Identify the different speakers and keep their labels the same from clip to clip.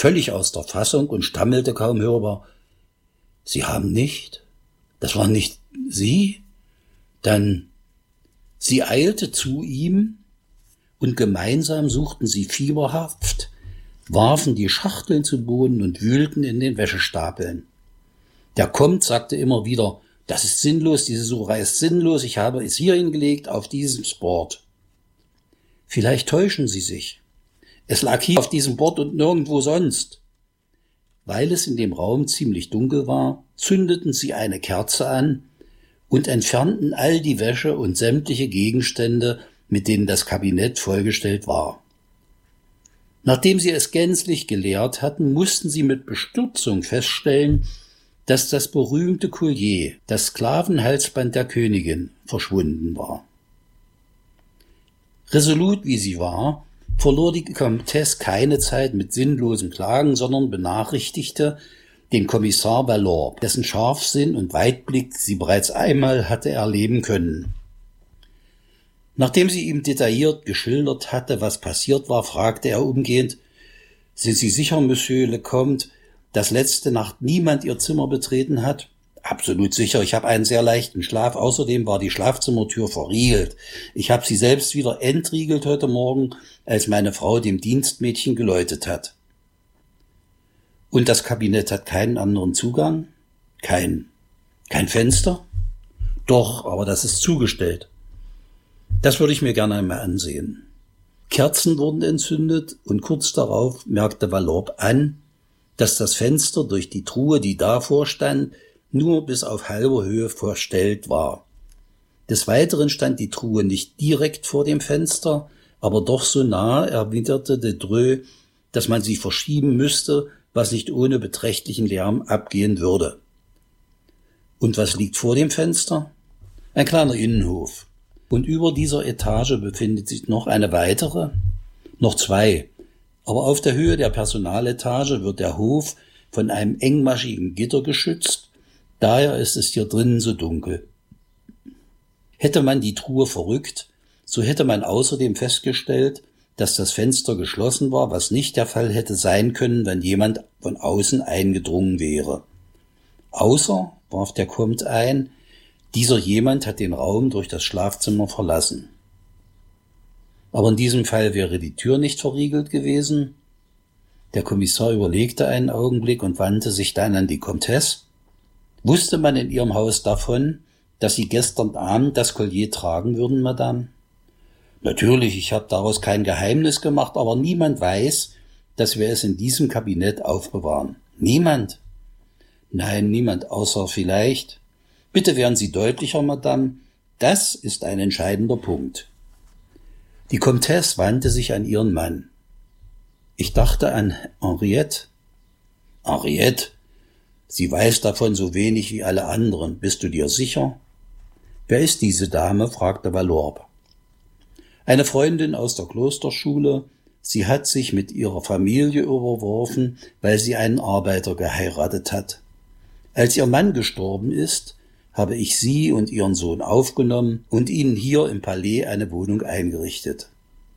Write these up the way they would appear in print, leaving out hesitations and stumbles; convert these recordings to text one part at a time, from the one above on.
Speaker 1: völlig aus der Fassung und stammelte kaum hörbar: »Sie haben nicht? Das waren nicht Sie?« Dann: Sie eilte zu ihm, und gemeinsam suchten sie fieberhaft, warfen die Schachteln zu Boden und wühlten in den Wäschestapeln. Der Comte sagte immer wieder: »Das ist sinnlos, diese Sucherei ist sinnlos, ich habe es hier hingelegt, auf diesem Board.« »Vielleicht täuschen Sie sich. Es lag hier auf diesem Board und nirgendwo sonst.« Weil es in dem Raum ziemlich dunkel war, zündeten sie eine Kerze an und entfernten all die Wäsche und sämtliche Gegenstände, mit denen das Kabinett vollgestellt war. Nachdem sie es gänzlich geleert hatten, mussten sie mit Bestürzung feststellen, dass das berühmte Collier, das Sklavenhalsband der Königin, verschwunden war. Resolut wie sie war, verlor die Comtesse keine Zeit mit sinnlosen Klagen, sondern benachrichtigte den Kommissar Valorbe, dessen Scharfsinn und Weitblick sie bereits einmal hatte erleben können. Nachdem sie ihm detailliert geschildert hatte, was passiert war, fragte er umgehend: »Sind Sie sicher, Monsieur le Comte, dass letzte Nacht niemand Ihr Zimmer betreten hat?« »Absolut sicher, ich habe einen sehr leichten Schlaf. Außerdem war die Schlafzimmertür verriegelt. Ich habe sie selbst wieder entriegelt heute Morgen, als meine Frau dem Dienstmädchen geläutet hat.« »Und das Kabinett hat keinen anderen Zugang? Kein Fenster?« »Doch, aber das ist zugestellt.« »Das würde ich mir gerne einmal ansehen.« Kerzen wurden entzündet, und kurz darauf merkte Valorbe an, dass das Fenster durch die Truhe, die davor stand, nur bis auf halber Höhe verstellt war. Des Weiteren stand die Truhe nicht direkt vor dem Fenster, aber doch so nah, erwiderte de Dreux, dass man sie verschieben müsste, was nicht ohne beträchtlichen Lärm abgehen würde. »Und was liegt vor dem Fenster?« »Ein kleiner Innenhof. Und über dieser Etage befindet sich noch eine weitere, noch zwei. Aber auf der Höhe der Personaletage wird der Hof von einem engmaschigen Gitter geschützt, daher ist es hier drinnen so dunkel.« Hätte man die Truhe verrückt, so hätte man außerdem festgestellt, dass das Fenster geschlossen war, was nicht der Fall hätte sein können, wenn jemand von außen eingedrungen wäre. Außer, warf der Comte ein, dieser jemand hat den Raum durch das Schlafzimmer verlassen. Aber in diesem Fall wäre die Tür nicht verriegelt gewesen. Der Kommissar überlegte einen Augenblick und wandte sich dann an die Comtesse. »Wusste man in Ihrem Haus davon, dass Sie gestern Abend das Collier tragen würden, Madame?« »Natürlich, ich habe daraus kein Geheimnis gemacht, aber niemand weiß, dass wir es in diesem Kabinett aufbewahren.« »Niemand?« »Nein, niemand, außer vielleicht.« »Bitte werden Sie deutlicher, Madame. Das ist ein entscheidender Punkt.« Die Comtesse wandte sich an ihren Mann. »Ich dachte an Henriette.« »Henriette? Sie weiß davon so wenig wie alle anderen. Bist du dir sicher?« »Wer ist diese Dame?« fragte Valorbe. »Eine Freundin aus der Klosterschule. Sie hat sich mit ihrer Familie überworfen, weil sie einen Arbeiter geheiratet hat. Als ihr Mann gestorben ist, habe ich sie und ihren Sohn aufgenommen und ihnen hier im Palais eine Wohnung eingerichtet.«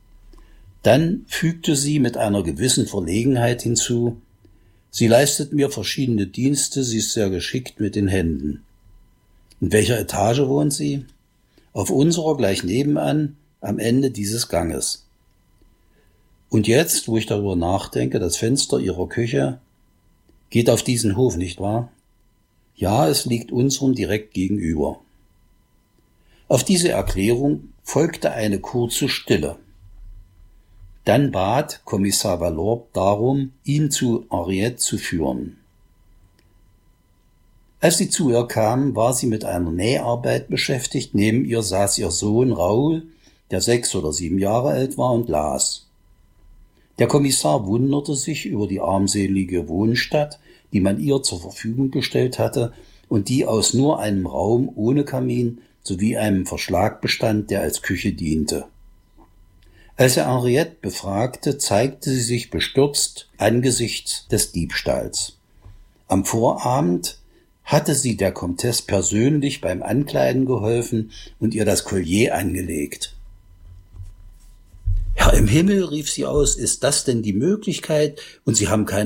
Speaker 1: Dann fügte sie mit einer gewissen Verlegenheit hinzu: »Sie leistet mir verschiedene Dienste, sie ist sehr geschickt mit den Händen.« »In welcher Etage wohnt sie?« »Auf unserer, gleich nebenan, am Ende dieses Ganges.« »Und jetzt, wo ich darüber nachdenke, das Fenster ihrer Küche geht auf diesen Hof, nicht wahr?« »Ja, es liegt unserem direkt gegenüber.« Auf diese Erklärung folgte eine kurze Stille. Dann bat Kommissar Valorbe darum, ihn zu Henriette zu führen. Als sie zu ihr kam, war sie mit einer Näharbeit beschäftigt. Neben ihr saß ihr Sohn Raoul, der 6 oder 7 Jahre alt war, und las. Der Kommissar wunderte sich über die armselige Wohnstatt, die man ihr zur Verfügung gestellt hatte und die aus nur einem Raum ohne Kamin sowie einem Verschlag bestand, der als Küche diente. Als er Henriette befragte, zeigte sie sich bestürzt angesichts des Diebstahls. Am Vorabend hatte sie der Comtesse persönlich beim Ankleiden geholfen und ihr das Collier angelegt. »Herr im Himmel«, rief sie aus, »ist das denn die Möglichkeit? Und Sie haben keine